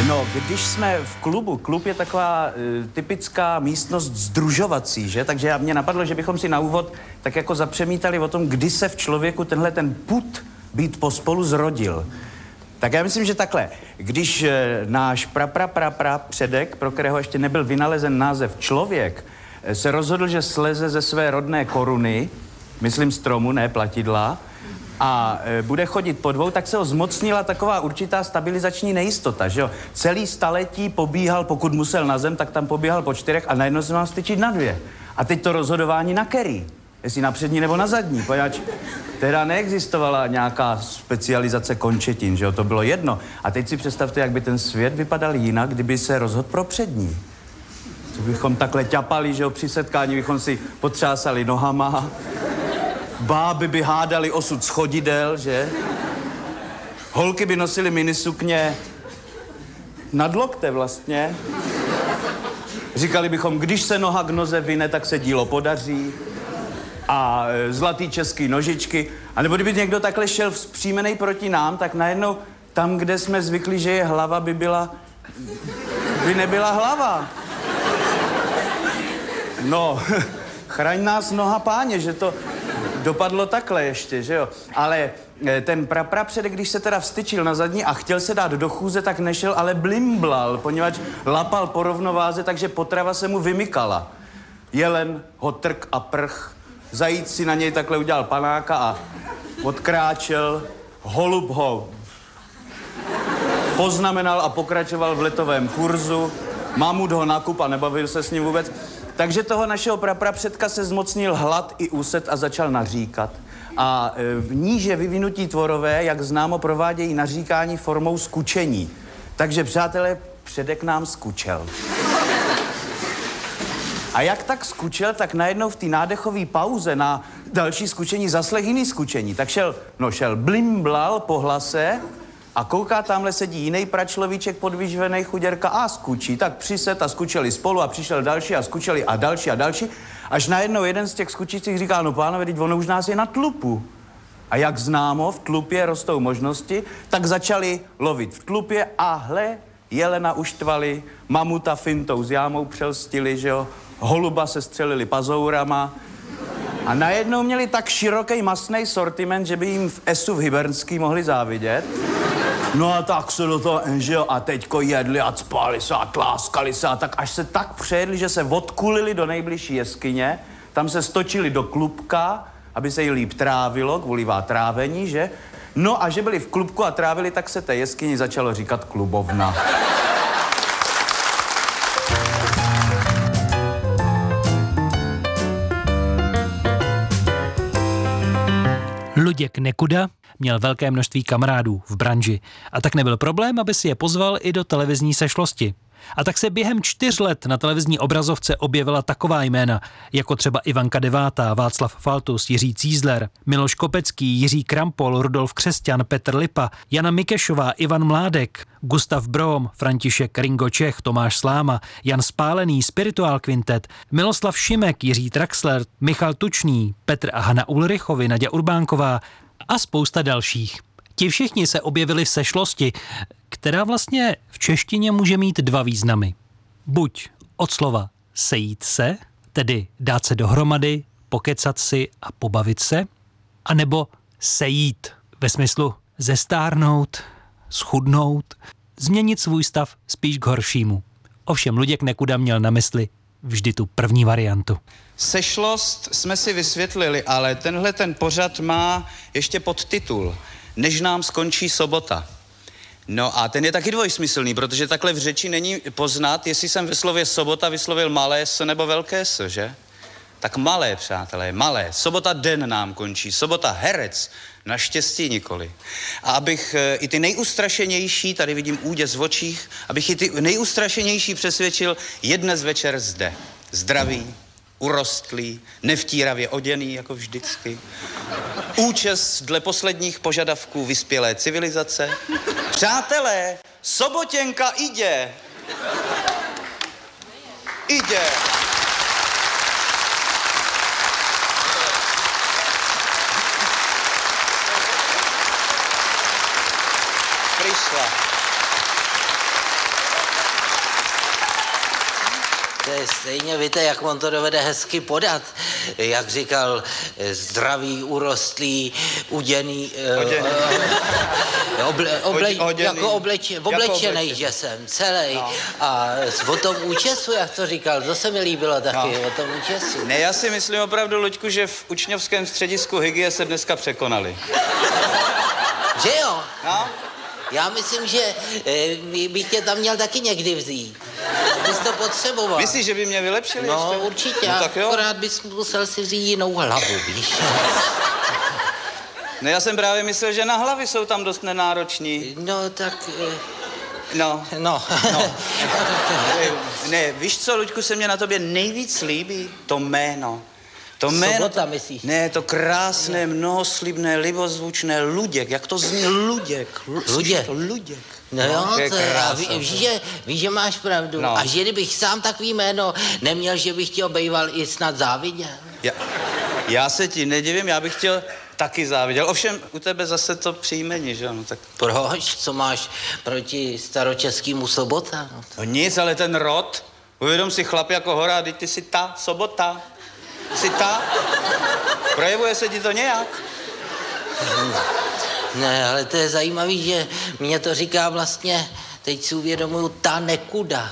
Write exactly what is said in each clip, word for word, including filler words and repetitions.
No, když jsme v klubu, klub je taková uh, typická místnost sdružovací, že? Takže mě napadlo, že bychom si na úvod tak jako zapřemítali o tom, kdy se v člověku tenhle ten pud být pospolu zrodil. Tak já myslím, že takhle. Když uh, náš pra, pra, pra, pra předek, pro kterého ještě nebyl vynalezen název člověk, uh, se rozhodl, že sleze ze své rodné koruny, myslím stromu, ne platidla, a e, bude chodit po dvou, tak se ho zmocnila taková určitá stabilizační nejistota, že jo. Celý staletí pobíhal, pokud musel na zem, tak tam pobíhal po čtyřech a najednou se mám styčit na dvě. A teď to rozhodování na který? Jestli na přední nebo na zadní, poněvadž teda neexistovala nějaká specializace končetin, že jo, to bylo jedno. A teď si představte, jak by ten svět vypadal jinak, kdyby se rozhodl pro přední. To bychom takhle ťapali, že jo, při setkání bychom si potřásali nohama. Báby by hádali osud schodidel, že? Holky by nosily minisukně nad lokte vlastně. Říkali bychom, když se noha k noze vyne, tak se dílo podaří. A e, zlatý český nožičky. A nebo kdyby někdo takhle šel vzpřímenej proti nám, tak najednou tam, kde jsme zvykli, že je hlava, by byla... by nebyla hlava. No, chraň nás noha páně, že to... dopadlo takhle ještě, že jo? Ale ten praprapředek, když se teda vstyčil na zadní a chtěl se dát do chůze, tak nešel, ale blimblal, poněvadž lapal po rovnováze, takže potrava se mu vymykala. Jelen ho trk a prch, zajíc si na něj takhle udělal panáka a odkráčel, holub ho poznamenal a pokračoval v letovém kurzu, mamut ho nakup a nebavil se s ním vůbec. Takže toho našeho praprapředka se zmocnil hlad i úset a začal naříkat. A v níže vyvinutí tvorové, jak známo, provádějí naříkání formou skučení. Takže, přátelé, předek nám skučel. A jak tak skučel, tak najednou v té nádechové pauze na další skučení zaslech jiný skučení. Tak šel, no šel blimblal po hlase a kouká, tamhle sedí jiný pračlovíček podvyživenej chuděrka a skučí. Tak přiset a skučeli spolu a přišel další a skučeli a další a další. Až najednou jeden z těch skučících říká, no pánové, teď ono už nás je na tlupu. A jak známo, v tlupě rostou možnosti, tak začali lovit v tlupě a hle, jelena uštvali, mamuta fintou s jámou přelstili, že jo, holuba se střelili pazourama. A najednou měli tak široký masný sortiment, že by jim v Esu v Hybernský mohli závidět. No a tak se do toho, že jo, a teďko jedli a cpali se a tláskali se a tak až se tak přejedli, že se odkulili do nejbližší jeskyně, tam se stočili do klubka, aby se jí líp trávilo, kvůli trávení, že? No a že byli v klubku a trávili, tak se té jeskyni začalo říkat klubovna. Luděk Nekuda měl velké množství kamarádů v branži a tak nebyl problém, aby si je pozval i do televizní sešlosti. A tak se během čtyř let na televizní obrazovce objevila taková jména, jako třeba Ivanka Devátá, Václav Faltus, Jiří Cízler, Miloš Kopecký, Jiří Krampol, Rudolf Křesťan, Petr Lipa, Jana Mikešová, Ivan Mládek, Gustav Brom, František Ringo Čech, Tomáš Sláma, Jan Spálený, Spirituál Quintet, Miloslav Šimek, Jiří Traxler, Michal Tučný, Petr a Hana Ulrichovi, Naďa Urbánková a spousta dalších. Ti všichni se objevili v sešlosti, která vlastně v češtině může mít dva významy. Buď od slova sejít se, tedy dát se dohromady, pokecat si a pobavit se, anebo sejít ve smyslu zestárnout, schudnout, změnit svůj stav spíš k horšímu. Ovšem Luděk Nekuda měl na mysli vždy tu první variantu. Sešlost jsme si vysvětlili, ale tenhle ten pořad má ještě podtitul Než nám skončí sobota. No a ten je taky dvojsmyslný, protože takhle v řeči není poznat, jestli jsem ve slově sobota vyslovil malé s nebo velké s, že? Tak malé, přátelé, malé. Sobota den nám končí, sobota herec, naštěstí nikoli. A abych e, i ty nejustrašenější, tady vidím úděs v očích, abych i ty nejustrašenější přesvědčil, je dnes večer zde. Zdravý, urostlý, nevtíravě oděný, jako vždycky. Účes dle posledních požadavků vyspělé civilizace. Přátelé, Sobotěnka ide. Ide. Přišla. To je stejně, víte, jak on to dovede hezky podat. Jak říkal, zdravý, urostlý, uděný, Oděný. uh, oble, oble, Oděný. jako obleče, oblečenej, oblečený. že jsem, celý. No. A o tom účesu, jak to říkal, to se mi líbilo taky, No. o tom účesu. Ne, já si myslím opravdu, Luďku, že v učňovském středisku hygie se dneska překonali. Že jo? No? Já myslím, že e, bych tě tam měl taky někdy vzít. Bys to potřeboval. Myslíš, že by mě vylepšili No, ještě? určitě, No, tak jo. akorát bys musel si vzít jinou hlavu, víš. No, já jsem právě myslel, že na hlavy jsou tam dost nenároční. No, tak... e, No. No. No. Ne, víš co, Luďku, se mě na tobě nejvíc líbí? To jméno. To jméno... Sobota, myslíš? Ne, to krásné, mnohoslibné, libozvučné Luděk. Jak to zní Luděk? Lu- Luděk. To Luděk. No jo, to je to je, a krása. ví, víš, že, víš, že máš pravdu. No. A že kdybych sám takový jméno neměl, že bych ti obejval i snad záviděl. Já, já se ti nedivím, já bych chtěl taky záviděl. Ovšem, u tebe zase to příjmení, že ano? Tak... Proč? Co máš proti staročeskému Sobota? No, No nic, ale ten rod, uvědom si chlap jako hora, teď ty jsi ta Sobota. Jsi ta? Projevuje se ti to nějak? Ne, ale to je zajímavý, že mě to říká vlastně, teď si uvědomuju, ta Nekuda.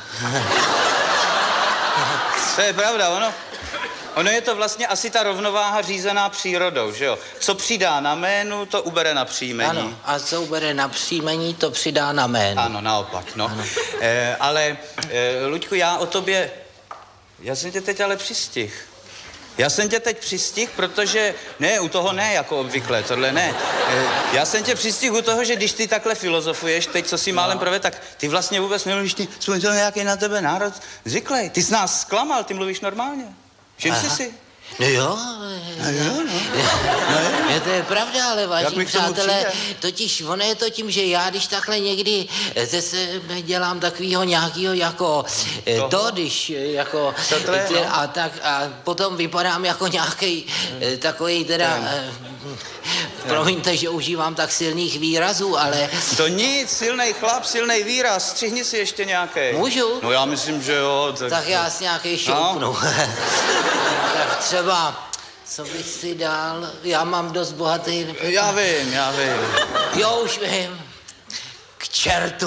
To je pravda, ono. Ono je to vlastně asi ta rovnováha řízená přírodou, že jo? Co přidá na jménu, to ubere na příjmení. Ano, a co ubere na příjmení, to přidá na jméno. Ano, naopak, no. E, ale, e, Luďku, já o tobě, já jsem tě teď ale přistih. Já jsem tě teď přistih, protože, ne, u toho ne, jako obvykle, tohle ne. E, já jsem tě přistih u toho, že když ty takhle filozofuješ, teď co si málem prove, tak ty vlastně vůbec nemluvíš, ty, jsme to nějaký na tebe národ zvyklý. Ty jsi nás zklamal, ty mluvíš normálně. Všim jsi si? No jo, No jo, no. je to je pravda, ale Jak vážení mi k tomu přátelé, přijde? totiž ono je to tím, že já když takhle někdy ze sebe dělám takovýho nějakýho jako eh, Toho? to, když eh, jako Tohle, tě- no. a tak a potom vypadám jako nějaký takový teda eh, promiňte, že užívám tak silných výrazů, ale To nic, silnej chlap, silnej výraz, střihni si ještě nějaký. Můžu? No já myslím, že jo. Tak, tak já si nějaký šoupnu. Tak třeba, co bych si dal, já mám dost bohatý... Já vím, já vím. Jo, už vím. K čertu.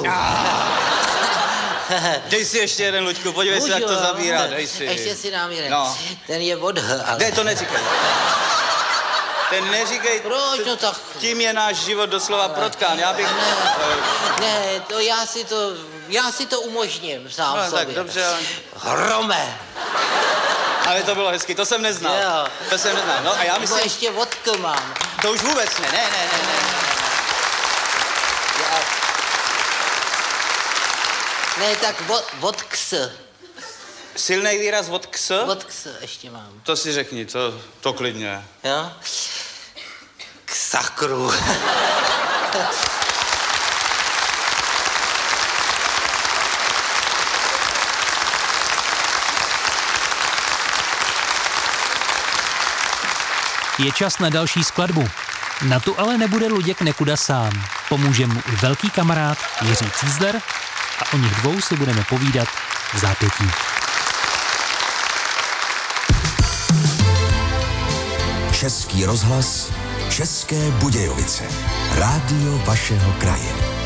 Dej si ještě jeden, Luďku, podívej se, jak to jo? zabírá, dej si. Ještě si dám jeden. No. Ten je od H, ale... Ne, to neříkej. Ten neříkej, Proč to tak? tím je náš život doslova protkán. Já bych... Ne, to já si to, já si to umožním sám No, sobě. tak dobře, ale... Hrome. Ale to bylo hezky, to jsem neznal. Jo. To jsem neznal. No a já Nebo myslím, ještě vodku mám. to už vůbec ne, ne, ne, ne, ne. Já, Ne, tak vod, vodks. silnej výraz od ks? Vodks ještě mám. To si řekni, to, to klidně. Jo? K sakru. Je čas na další skladbu. Na tu ale nebude Luděk Nekuda sám. Pomůže mu i velký kamarád Jiří Cízler a o nich dvou si budeme povídat v zápětí. Český rozhlas, České Budějovice. Rádio vašeho kraje.